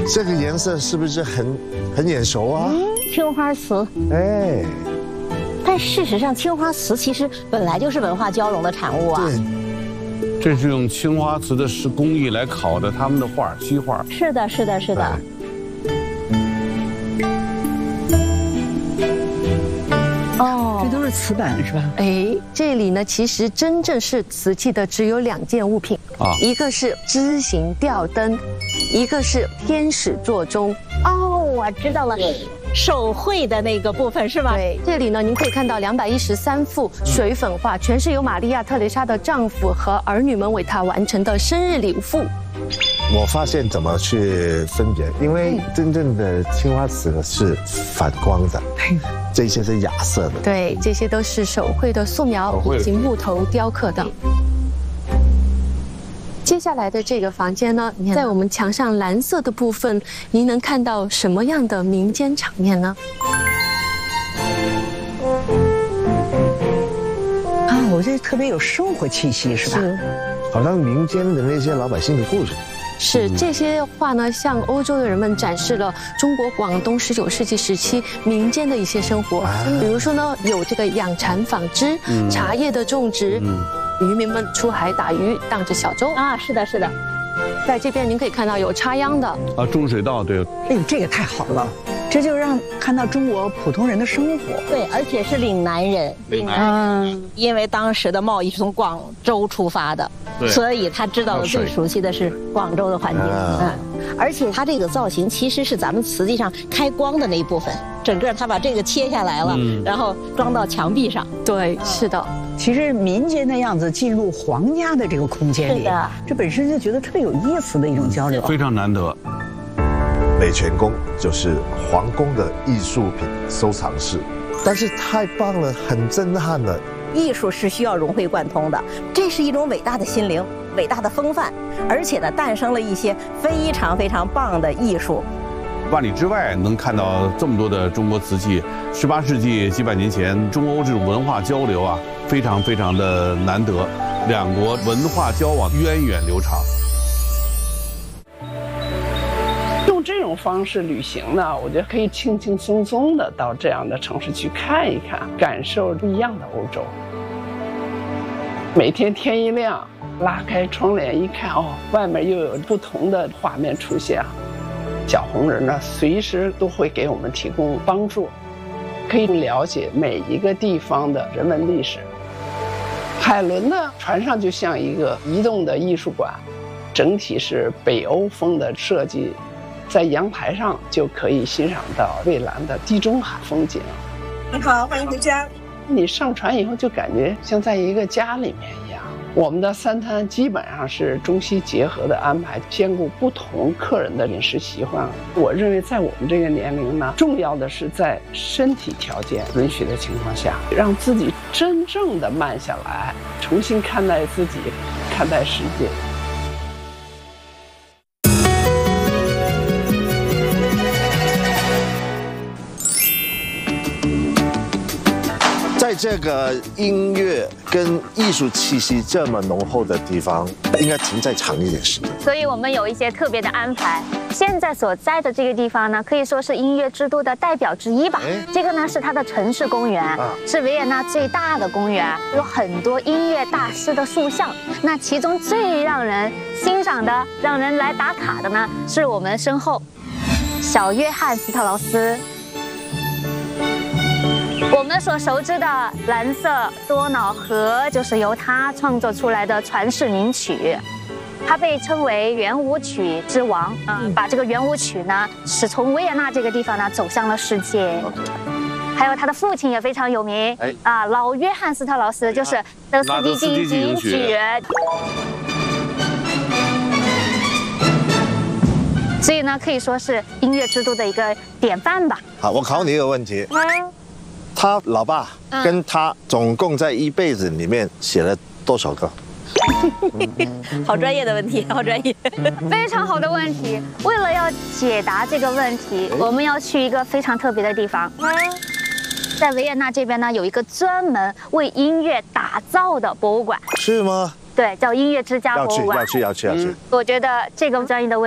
这个颜色是不是很眼熟啊？ 青花瓷。 哎， 但事实上，青花瓷其实本来就是文化交融的产物啊。 对。 这是用青花瓷的工艺来烤的他们的画，西画。 是的，是的，是的。 哦，这都是瓷板是吧？ 哎，这里呢，其实真正是瓷器的只有2件物品啊，一个是枝形吊灯，一个是天使座钟。 哦，我知道了。 手绘的那个部分是吧？ 对，这里呢，您可以看到213幅水粉画，全是由玛利亚·特蕾莎的丈夫和儿女们为她完成的生日礼物。 我发现怎么去分别，因为真正的青花瓷是反光的，这些是亚色的。 对，这些都是手绘的素描以及木头雕刻的。 接下来的这个房间呢，在我们墙上蓝色的部分，您能看到什么样的民间场面呢？ 啊，我这特别有生活气息，是吧？是， 好像民间的那些老百姓的故事。 是这些画呢，向欧洲的人们展示了中国广东19世纪时期民间的一些生活，比如说呢，有这个养蚕纺织、茶叶的种植。渔民们出海打鱼，荡着小舟啊！是的，是的。在这边您可以看到有插秧的啊，种水稻对。 哎呦，这个太好了，这就让看到中国普通人的生活。 对，而且是岭南人，因为当时的贸易是从广州出发的，所以他知道的最熟悉的是广州的环境。而且它这个造型其实是咱们瓷器上开光的那一部分，整个他把这个切下来了，然后装到墙壁上。对，是的。 其实民间的样子进入皇家的这个空间里，这本身就觉得特别有意思的一种交流， 非常难得。 美泉宫就是皇宫的艺术品收藏室，但是太棒了，很震撼了。 艺术是需要融会贯通的，这是一种伟大的心灵、伟大的风范，而且呢，诞生了一些非常非常棒的艺术。 万里之外能看到这么多的中国瓷器，18世纪几百年前中欧这种文化交流啊，非常非常的难得，两国文化交往源远流长。 用这种方式旅行呢，我觉得可以轻轻松松的到这样的城市去看一看，感受不一样的欧洲。每天天一亮，拉开窗帘一看，哦，外面又有不同的画面出现。 小红人呢，随时都会给我们提供帮助，可以了解每一个地方的人文历史。海伦呢，船上就像一个移动的艺术馆，整体是北欧风的设计，在阳台上就可以欣赏到蔚蓝的地中海风景。 你好，欢迎回家。 你上船以后就感觉像在一个家里面一样。 我们的3餐基本上是中西结合的安排，兼顾不同客人的饮食习惯。我认为，在我们这个年龄呢，重要的是在身体条件允许的情况下，让自己真正的慢下来，重新看待自己，看待世界。 在这个音乐跟艺术气息这么浓厚的地方，应该停再长一点时间。 所以我们有一些特别的安排。现在所在的这个地方呢，可以说是音乐之都的代表之一吧。这个呢是它的城市公园，是维也纳最大的公园，有很多音乐大师的塑像。那其中最让人欣赏的、让人来打卡的呢，是我们身后小约翰斯特劳斯。 我们所熟知的蓝色多瑙河，就是由他创作出来的传世名曲，他被称为圆舞曲之王。把这个圆舞曲呢，是从维也纳这个地方呢走向了世界。还有他的父亲也非常有名，老约翰斯特劳斯就是德斯蒂进行曲。所以呢，可以说是音乐之都的一个典范吧。 好，我考你一个问题。他老爸跟他总共在一辈子里面写了多少个？ 好专业的问题，好专业， 非常好的问题。为了要解答这个问题，我们要去一个非常特别的地方。在维也纳这边呢，有一个专门为音乐打造的博物馆。 是吗？ 对，叫音乐之家博物馆。 要去。 我觉得这个专业的问题。